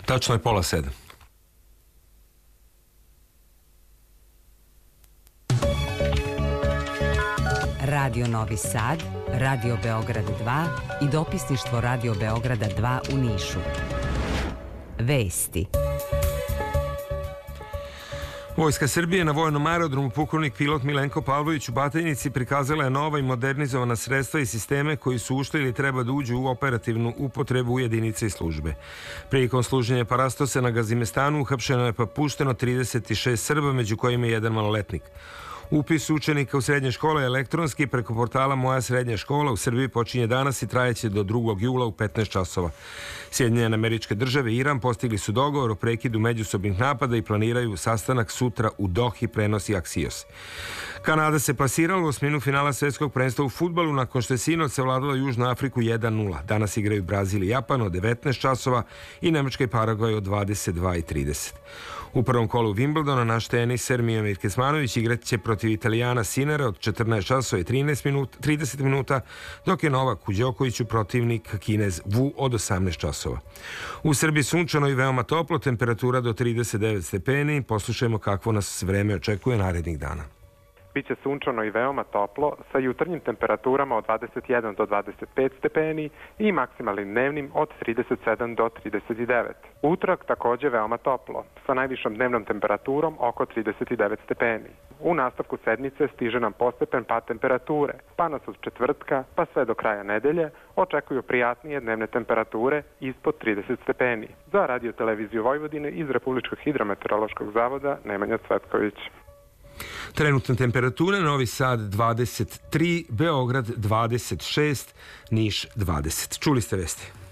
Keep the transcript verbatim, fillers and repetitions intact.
Tačno je pola sedam. Radio Novi Sad, Radio Beograd dva i dopisništvo Radio Beograda dva u Nišu. Vesti. Vojska Srbije na vojnom aerodromu pukovnik pilot Milenko Pavlović u Batajnici prikazala je nova i modernizovana sredstva i sisteme koji su ušli ili treba da uđu u operativnu upotrebu u jedinice i službe. Prilikom služenja parastose na Gazimestanu uhapšeno je pa pušteno trideset šest Srba, među kojima je jedan maloletnik. Upis učenika u srednje škole je elektronski preko portala Moja srednja škola u Srbiji počinje danas i trajeće do drugog jula u petnaest časova. Sjedinjene Američke Države i Iran postigli su dogovor o prekidu međusobnih napada i planiraju sastanak sutra u Dohi, prenosi Axios. Kanada se plasirala u osminu finala svetskog prvenstva u fudbalu nakon što je sinoć savladala Južnu Afriku jedan nula. Danas igraju Brazil i Japan od devetnaest časova i Nemačka i Paragvaj od dvadeset dva i trideset. U prvom kolu Wimbledona naš teniser Mijomir Kesmanović igrat će protiv Italijana Sinera od četrnaest časova i trideset minuta, dok je Novak Đokoviću protivnik Kinez Wu od osamnaest časova. U Srbiji sunčano i veoma toplo, temperatura do trideset devet stepeni. Poslušajmo kakvo nas vreme očekuje narednih dana. Biće sunčano i veoma toplo, sa jutarnjim temperaturama od dvadeset jedan do dvadeset pet stepeni i maksimalnim dnevnim od trideset sedam do trideset devet. Utorak takođe veoma toplo, sa najvišom dnevnom temperaturom oko trideset devet stepeni. U nastavku sedmice stiže nam postepen pad temperature, pa nas od četvrtka pa sve do kraja nedelje očekuju prijatnije dnevne temperature ispod trideset stepeni. Za Radio Televiziju Vojvodine iz Republičkog hidrometeorološkog zavoda Nemanja Cvetković. Trenutna temperatura: Novi Sad dvadeset tri, Beograd dvadeset šest, Niš dvadeset. Čuli ste vesti.